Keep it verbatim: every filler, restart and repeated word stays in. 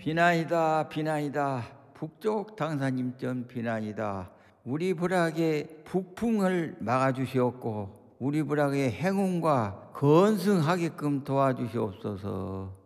비난이다 비난이다. 북쪽 당사님전 비난이다. 우리 부락의 북풍을 막아주시옵고 우리 부락의 행운과 건승하게끔 도와주시옵소서.